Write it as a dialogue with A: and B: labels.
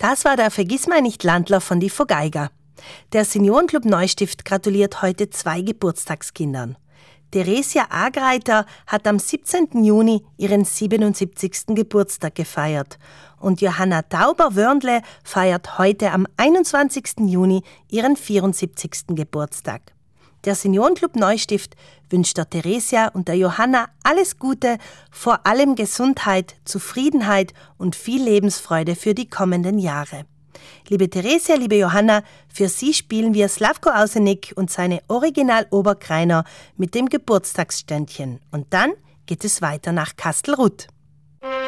A: Das war der Vergissmeinnicht-Landler von die Vogeiger. Der Seniorenclub Neustift gratuliert heute 2 Geburtstagskindern. Theresia Agreiter hat am 17. Juni ihren 77. Geburtstag gefeiert und Johanna Tauber-Wörndle feiert heute am 21. Juni ihren 74. Geburtstag. Der Seniorenclub Neustift wünscht der Theresia und der Johanna alles Gute, vor allem Gesundheit, Zufriedenheit und viel Lebensfreude für die kommenden Jahre. Liebe Theresia, liebe Johanna, für Sie spielen wir Slavko Ausenik und seine Original-Oberkreiner mit dem Geburtstagsständchen. Und dann geht es weiter nach Kastelruth.